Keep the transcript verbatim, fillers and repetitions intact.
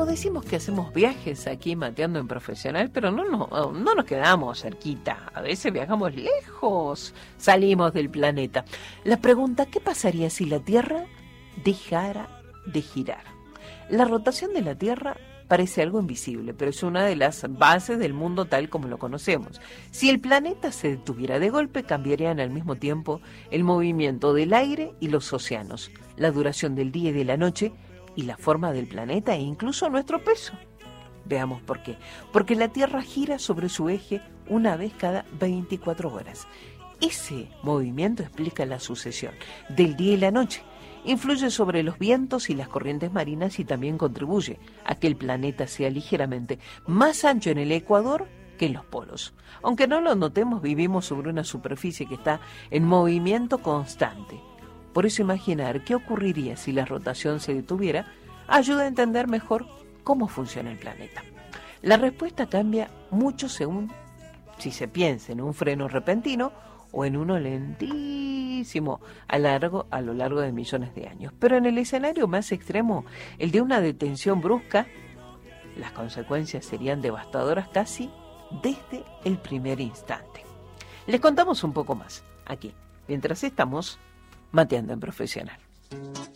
como decimos que hacemos viajes aquí mateando en profesional, pero no, no, no nos quedamos cerquita. A veces viajamos lejos, salimos del planeta. La pregunta, ¿qué pasaría si la Tierra dejara de girar? La rotación de la Tierra parece algo invisible, pero es una de las bases del mundo tal como lo conocemos. Si el planeta se detuviera de golpe, cambiarían al mismo tiempo el movimiento del aire y los océanos, la duración del día y de la noche, y la forma del planeta e incluso nuestro peso. Veamos por qué. Porque la Tierra gira sobre su eje una vez cada veinticuatro horas. Ese movimiento explica la sucesión del día y la noche. Influye sobre los vientos y las corrientes marinas y también contribuye a que el planeta sea ligeramente más ancho en el ecuador que en los polos. Aunque no lo notemos, vivimos sobre una superficie que está en movimiento constante. Por eso imaginar qué ocurriría si la rotación se detuviera ayuda a entender mejor cómo funciona el planeta. La respuesta cambia mucho según si se piensa en un freno repentino o en uno lentísimo a, largo, a lo largo de millones de años. Pero en el escenario más extremo, el de una detención brusca, las consecuencias serían devastadoras casi desde el primer instante. Les contamos un poco más aquí, mientras estamos mateando en profesional.